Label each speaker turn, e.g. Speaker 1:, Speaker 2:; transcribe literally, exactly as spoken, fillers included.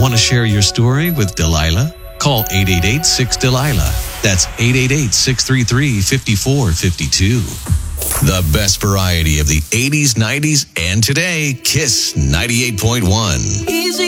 Speaker 1: Want to share your story with Delilah? Call eight eight eight, six, Delilah. That's eight eight eight, six three three, five four five two. The best variety of the eighties, nineties, and today, Kiss ninety-eight point one.